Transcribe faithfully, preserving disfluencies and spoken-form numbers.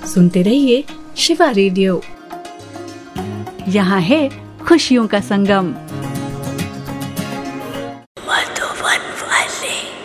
सुनते रहिए शिवा रेडियो। यहाँ है खुशियों का संगम। मधुबन वाले